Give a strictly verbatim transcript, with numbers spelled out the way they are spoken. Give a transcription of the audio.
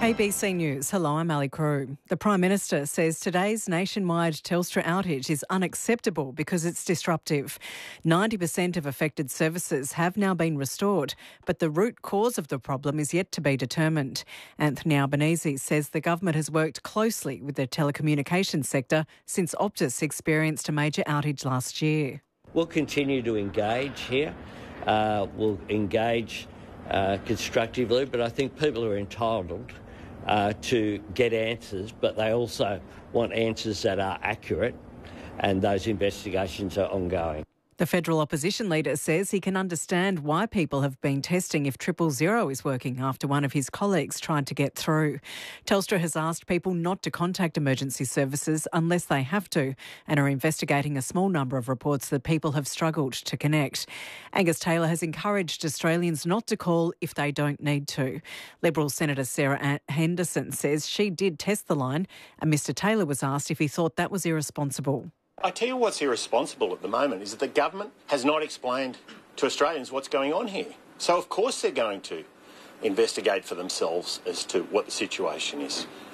A B C News. Hello, I'm Ali Crew. The Prime Minister says today's nationwide Telstra outage is unacceptable because it's disruptive. ninety percent of affected services have now been restored, but the root cause of the problem is yet to be determined. Anthony Albanese says the government has worked closely with the telecommunications sector since Optus experienced a major outage last year. We'll continue to engage here. Uh, we'll engage uh, constructively, but I think people are entitled Uh, to get answers, but they also want answers that are accurate, and those investigations are ongoing. The federal opposition leader says he can understand why people have been testing if triple zero is working after one of his colleagues tried to get through. Telstra has asked people not to contact emergency services unless they have to, and are investigating a small number of reports that people have struggled to connect. Angus Taylor has encouraged Australians not to call if they don't need to. Liberal Senator Sarah Henderson says she did test the line, and Mr Taylor was asked if he thought that was irresponsible. I tell you what's irresponsible at the moment is that the government has not explained to Australians what's going on here. So of course they're going to investigate for themselves as to what the situation is.